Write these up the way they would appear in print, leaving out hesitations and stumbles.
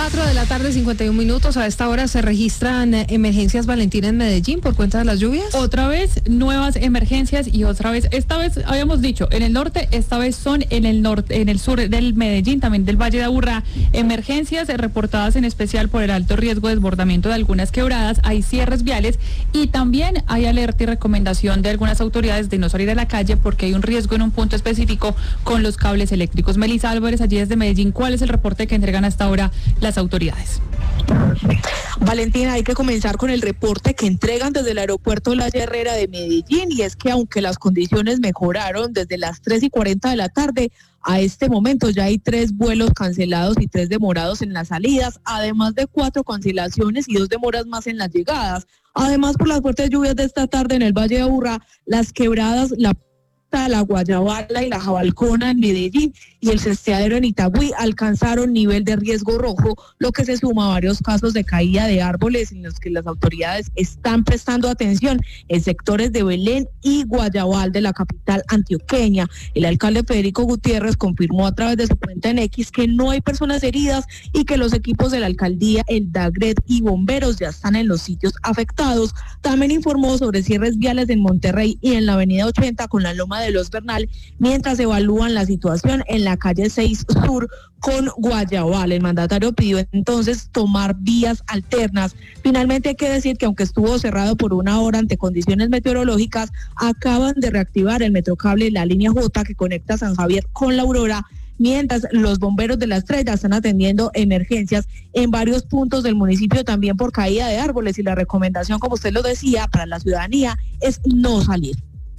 4 de la tarde, 51 minutos. A esta hora se registran emergencias, Valentina, en Medellín por cuenta de las lluvias. Otra vez nuevas emergencias y otra vez, esta vez habíamos dicho en el norte, esta vez son en el norte, en el sur del Medellín, también del Valle de Aburrá. Emergencias reportadas en especial por el alto riesgo de desbordamiento de algunas quebradas, hay cierres viales y también hay alerta y recomendación de algunas autoridades de no salir a la calle porque hay un riesgo en un punto específico con los cables eléctricos. Melissa Álvarez, allí desde Medellín, ¿cuál es el reporte que entregan hasta ahora las autoridades? Valentina, hay que comenzar con el reporte que entregan desde el aeropuerto La Herrera de Medellín, y es que aunque las condiciones mejoraron desde las 3:40 de la tarde, a este momento ya hay 3 vuelos cancelados y 3 demorados en las salidas, además de 4 cancelaciones y 2 demoras más en las llegadas. Además, por las fuertes lluvias de esta tarde en el Valle de Aburrá, las quebradas, la Guayabala y la Jabalcona en Medellín y el Cesteadero en Itagüí alcanzaron nivel de riesgo rojo, lo que se suma a varios casos de caída de árboles en los que las autoridades están prestando atención en sectores de Belén y Guayabal de la capital antioqueña. El alcalde Federico Gutiérrez confirmó a través de su cuenta en X que no hay personas heridas y que los equipos de la alcaldía, el DAGRED y bomberos ya están en los sitios afectados. También informó sobre cierres viales en Monterrey y en la avenida 80 con la Loma de Los Bernal, mientras evalúan la situación en la calle 6 Sur con Guayabal. El mandatario pidió entonces tomar vías alternas. Finalmente hay que decir que aunque estuvo cerrado por 1 hora ante condiciones meteorológicas, acaban de reactivar el metrocable, la línea J que conecta San Javier con La Aurora, mientras los bomberos de La Estrella están atendiendo emergencias en varios puntos del municipio también por caída de árboles, y la recomendación, como usted lo decía, para la ciudadanía es no salir.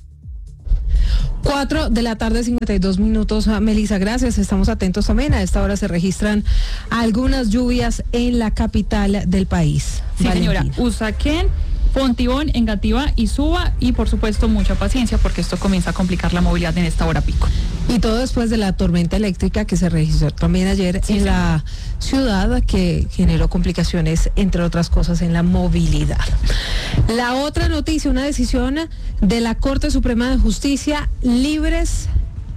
4 de la tarde, 52 minutos. Melissa, gracias. Estamos atentos también. A esta hora se registran algunas lluvias en la capital del país. Sí, Valentina. señora. Usaquén, Fontibón, Engativá y Suba, y por supuesto mucha paciencia porque esto comienza a complicar la movilidad en esta hora pico. Y todo después de la tormenta eléctrica que se registró también ayer en la ciudad, que generó complicaciones, entre otras cosas, en la movilidad. La otra noticia, una decisión de la Corte Suprema de Justicia, libres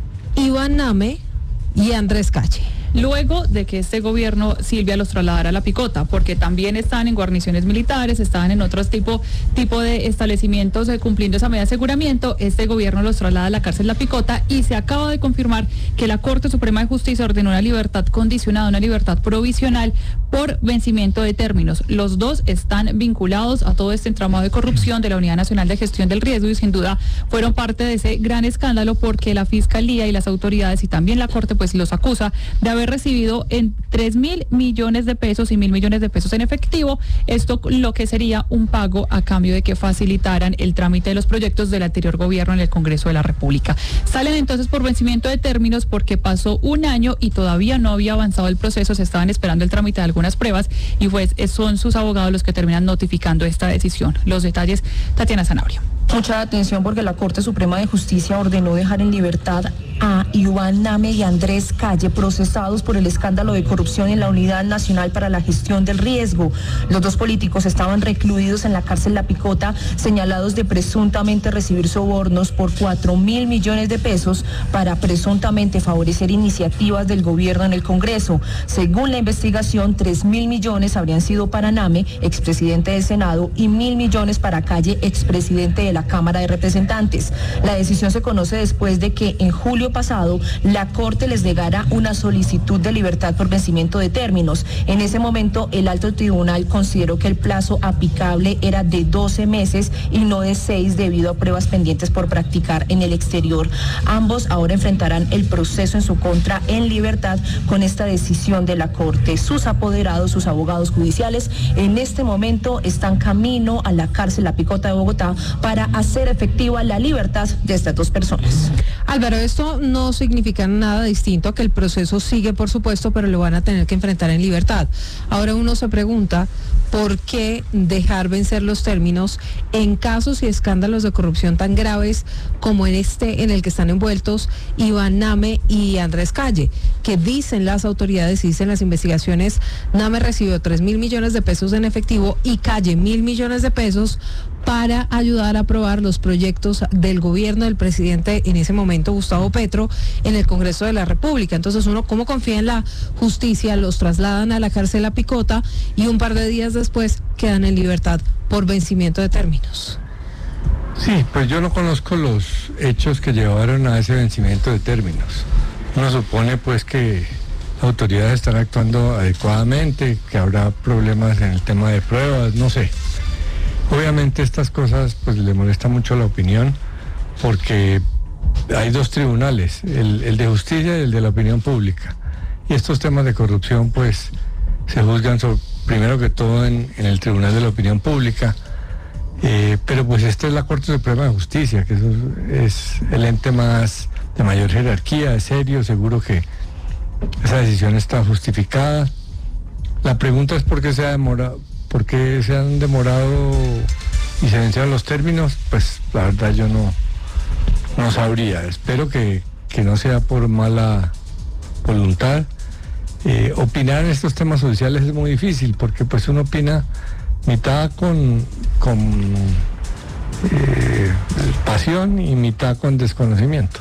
Iván Name y Andrés Calle. Luego de que este gobierno, Silvia, los trasladara a La Picota, porque también están en guarniciones militares, estaban en otros tipo de establecimientos cumpliendo esa medida de aseguramiento, este gobierno los traslada a la cárcel La Picota y se acaba de confirmar que la Corte Suprema de Justicia ordenó una libertad condicionada, una libertad provisional por vencimiento de términos. Los dos están vinculados a todo este entramado de corrupción de la Unidad Nacional de Gestión del Riesgo y sin duda fueron parte de ese gran escándalo porque la Fiscalía y las autoridades y también la Corte pues los acusa de haber recibido en 3.000 millones de pesos y 1.000 millones de pesos en efectivo, esto lo que sería un pago a cambio de que facilitaran el trámite de los proyectos del anterior gobierno en el Congreso de la República. Salen entonces por vencimiento de términos porque pasó 1 año y todavía no había avanzado el proceso, se estaban esperando el trámite de algunas pruebas y pues son sus abogados los que terminan notificando esta decisión. Los detalles, Tatiana Zanabria. Mucha atención porque la Corte Suprema de Justicia ordenó dejar en libertad a Iván Name y Andrés Calle, procesados por el escándalo de corrupción en la Unidad Nacional para la Gestión del Riesgo. Los dos políticos estaban recluidos en la cárcel La Picota, señalados de presuntamente recibir sobornos por 4.000 millones de pesos para presuntamente favorecer iniciativas del gobierno en el Congreso. Según la investigación, 3.000 millones habrían sido para Name, expresidente del Senado, y 1.000 millones para Calle, expresidente de la Cámara de Representantes. La decisión se conoce después de que en julio pasado la Corte les negara una solicitud de libertad por vencimiento de términos. En ese momento el alto tribunal consideró que el plazo aplicable era de 12 meses y no de 6 debido a pruebas pendientes por practicar en el exterior. Ambos ahora enfrentarán el proceso en su contra en libertad con esta decisión de la Corte. Sus apoderados, sus abogados judiciales, en este momento están camino a la cárcel La Picota de Bogotá para hacer efectiva la libertad de estas dos personas. Álvaro, esto no significa nada distinto a que el proceso sigue, por supuesto, pero lo van a tener que enfrentar en libertad. Ahora uno se pregunta, ¿por qué dejar vencer los términos en casos y escándalos de corrupción tan graves como en el que están envueltos Iván Name y Andrés Calle? Que dicen las autoridades y dicen las investigaciones, Name recibió 3.000 millones de pesos en efectivo y Calle 1.000 millones de pesos para ayudar a aprobar los proyectos del gobierno del presidente en ese momento, Gustavo Petro, en el Congreso de la República. Entonces uno, ¿cómo confía en la justicia? Los trasladan a la cárcel a Picota y un par de días después quedan en libertad por vencimiento de términos. Sí, pues yo no conozco los hechos que llevaron a ese vencimiento de términos. Uno supone pues que las autoridades están actuando adecuadamente, que habrá problemas en el tema de pruebas, no sé. Obviamente estas cosas pues le molesta mucho la opinión porque hay dos tribunales, el de justicia y el de la opinión pública. Y estos temas de corrupción pues se juzgan primero que todo en el tribunal de la opinión pública. Pero pues esta es la Corte Suprema de Justicia, que eso es el ente más de mayor jerarquía, es serio, seguro que esa decisión está justificada. La pregunta es por qué se han demorado y se vencieron los términos, pues la verdad yo no sabría. Espero que no sea por mala voluntad. Opinar en estos temas judiciales es muy difícil porque pues uno opina mitad con pasión y mitad con desconocimiento.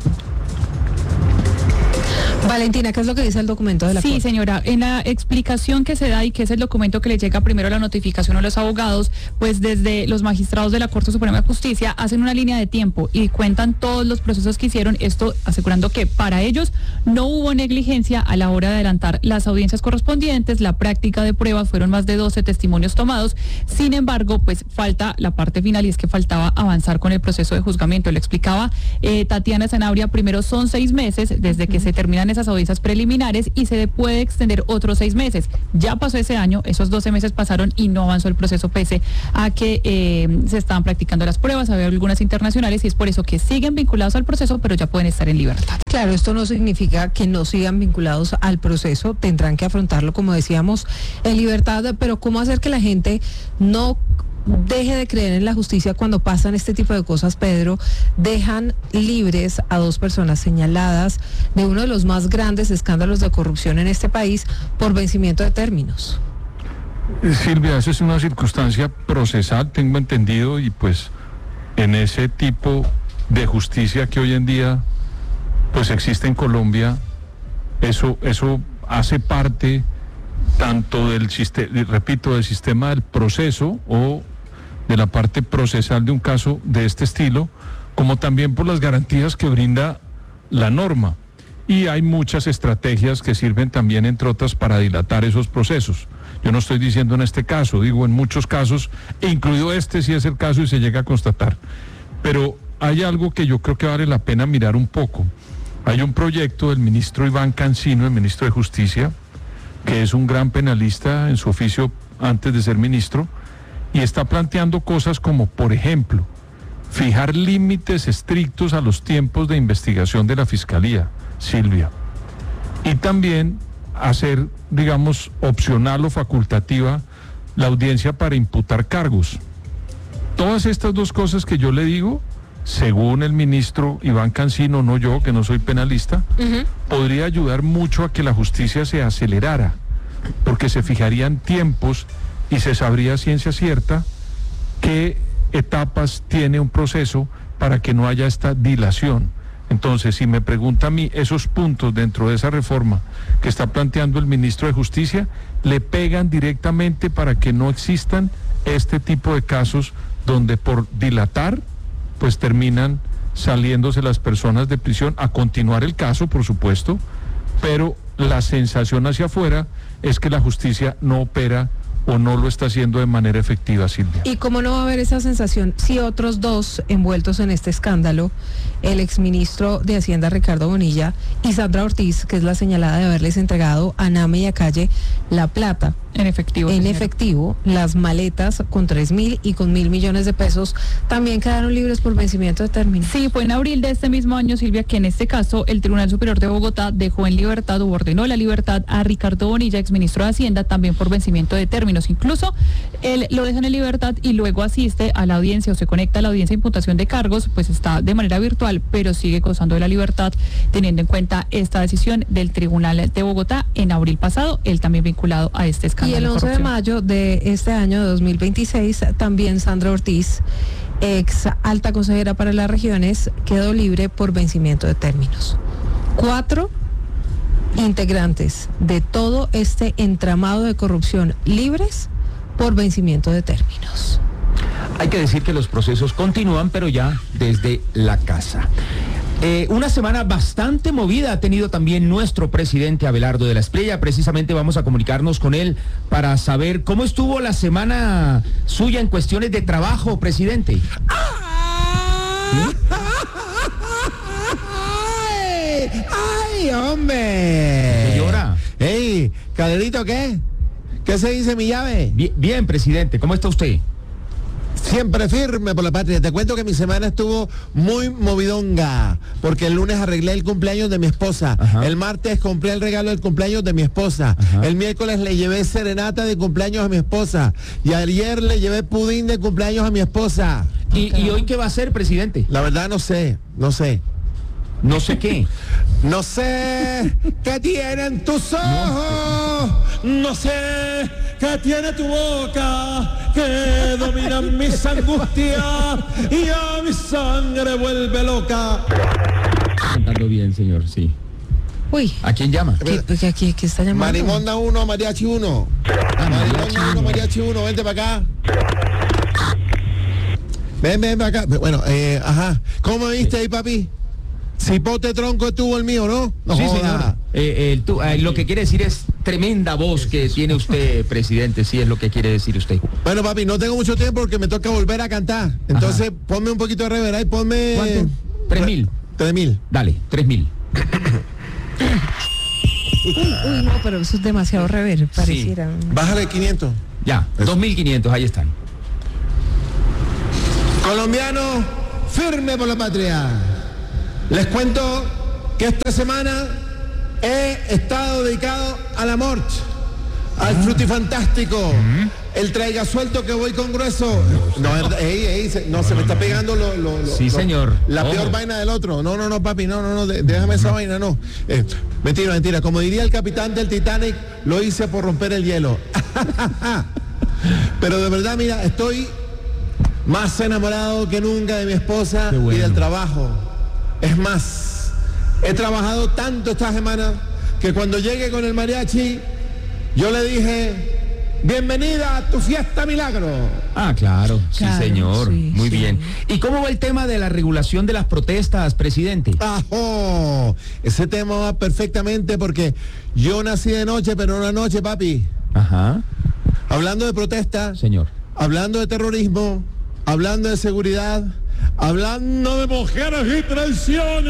Valentina, ¿qué es lo que dice el documento de la Corte? Sí, señora, en la explicación que se da y que es el documento que le llega primero a la notificación a los abogados, pues desde los magistrados de la Corte Suprema de Justicia hacen una línea de tiempo y cuentan todos los procesos que hicieron, esto asegurando que para ellos no hubo negligencia a la hora de adelantar las audiencias correspondientes, la práctica de pruebas, fueron más de 12 testimonios tomados, sin embargo, pues falta la parte final y es que faltaba avanzar con el proceso de juzgamiento. Le explicaba Tatiana Sanabria, primero son 6 meses desde que se terminan esas audiencias preliminares y se puede extender otros 6 meses. Ya pasó ese año, esos 12 meses pasaron y no avanzó el proceso pese a que se estaban practicando las pruebas, había algunas internacionales y es por eso que siguen vinculados al proceso, pero ya pueden estar en libertad. Claro, esto no significa que no sigan vinculados al proceso, tendrán que afrontarlo, como decíamos, en libertad, pero ¿cómo hacer que la gente no deje de creer en la justicia cuando pasan este tipo de cosas, Pedro? Dejan libres a 2 personas señaladas de uno de los más grandes escándalos de corrupción en este país por vencimiento de términos. Silvia, eso es una circunstancia procesal, tengo entendido, y pues en ese tipo de justicia que hoy en día pues existe en Colombia, eso hace parte tanto del sistema del proceso o de la parte procesal de un caso de este estilo, como también por las garantías que brinda la norma. Y hay muchas estrategias que sirven también, entre otras, para dilatar esos procesos. Yo no estoy diciendo en este caso, digo en muchos casos, incluido este si es el caso y se llega a constatar. Pero hay algo que yo creo que vale la pena mirar un poco. Hay un proyecto del ministro Iván Cancino, el ministro de Justicia, que es un gran penalista en su oficio antes de ser ministro, y está planteando cosas como, por ejemplo, fijar límites estrictos a los tiempos de investigación de la Fiscalía, Silvia, y también hacer, digamos, opcional o facultativa la audiencia para imputar cargos. Todas estas 2 cosas que yo le digo, según el ministro Iván Cancino, no yo, que no soy penalista, podría ayudar mucho a que la justicia se acelerara, porque se fijarían tiempos y se sabría a ciencia cierta qué etapas tiene un proceso para que no haya esta dilación. Entonces, si me pregunta a mí, esos puntos dentro de esa reforma que está planteando el ministro de Justicia, le pegan directamente para que no existan este tipo de casos donde por dilatar, pues terminan saliéndose las personas de prisión, a continuar el caso, por supuesto, pero la sensación hacia afuera es que la justicia no opera o no lo está haciendo de manera efectiva, Silvia. ¿Y cómo no va a haber esa sensación si otros 2 envueltos en este escándalo, el exministro de Hacienda Ricardo Bonilla y Sandra Ortiz, que es la señalada de haberles entregado a Name y a Calle la plata en efectivo, en efectivo, las maletas con 3.000 y con 1.000 millones de pesos, también quedaron libres por vencimiento de término? Sí, fue en abril de este mismo año, Silvia, que en este caso el Tribunal Superior de Bogotá dejó en libertad o ordenó la libertad a Ricardo Bonilla, exministro de Hacienda, también por vencimiento de término. términos. Incluso él lo dejan en libertad y luego asiste a la audiencia o se conecta a la audiencia de imputación de cargos, pues está de manera virtual, pero sigue gozando de la libertad, teniendo en cuenta esta decisión del Tribunal de Bogotá en abril pasado, él también vinculado a este escándalo. Y el de 11 de corrupción. mayo de este año 2026, también Sandra Ortiz, ex alta consejera para las regiones, quedó libre por vencimiento de términos. 4 integrantes de todo este entramado de corrupción libres por vencimiento de términos. Hay que decir que los procesos continúan, pero ya desde la casa. Una semana bastante movida ha tenido también nuestro presidente Abelardo de la Espriella. Precisamente vamos a comunicarnos con él para saber cómo estuvo la semana suya en cuestiones de trabajo, presidente. ¡Ay, hombre! ¿Qué llora? ¡Ey, Caderito, qué! ¿Qué se dice mi llave? Bien, presidente, ¿cómo está usted? Siempre firme por la patria. Te cuento que mi semana estuvo muy movidonga, porque el lunes arreglé el cumpleaños de mi esposa. Ajá. El martes compré el regalo del cumpleaños de mi esposa. Ajá. El miércoles le llevé serenata de cumpleaños a mi esposa. Y ayer le llevé pudín de cumpleaños a mi esposa. ¿Y hoy qué va a hacer, presidente? La verdad no sé. No sé qué. No sé qué tienen tus ojos, no sé qué tiene tu boca, que dominan mis angustias y a mi sangre vuelve loca. Cantando bien, señor, sí. Uy, ¿A quién llama? ¿qué está llamando? Marimonda 1, Mariachi 1. Marimonda 1, Mariachi 1, vente para acá. Ven para acá. Bueno, ajá. ¿Cómo me viste ahí, papi? Cipote tronco estuvo el mío, ¿no? No Sí, joda. señor. Lo que quiere decir es tremenda voz que tiene usted, presidente, sí es lo que quiere decir usted. Bueno, papi, no tengo mucho tiempo porque me toca volver a cantar. Entonces, ponme un poquito de reverb ahí, ponme... ¿Cuánto? 3.000. 3.000. Dale, 3.000. Uy, no, pero eso es demasiado rever, pareciera. Bájale 500. Ya, Eso. 2.500, ahí están. Colombiano, firme por la patria. Les cuento que esta semana he estado dedicado al amor, al frutifantástico, el traiga suelto que voy con grueso. No, se me está pegando Sí, señor. la Ojo. peor vaina del otro. No, papi, no, déjame esa vaina, no. Mentira. Como diría el capitán del Titanic, lo hice por romper el hielo. Pero de verdad, mira, estoy más enamorado que nunca de mi esposa Qué bueno. y del trabajo. Es más, he trabajado tanto esta semana que cuando llegué con el mariachi, yo le dije, bienvenida a tu fiesta milagro. Ah, claro, sí, Claro, señor. sí, Muy sí. bien. ¿Y cómo va el tema de la regulación de las protestas, presidente? ¡Ajo! Ese tema va perfectamente porque yo nací de noche, pero no de noche, papi. Ajá, Hablando de protesta, señor. hablando de terrorismo, hablando de seguridad, hablando de mujeres y traiciones.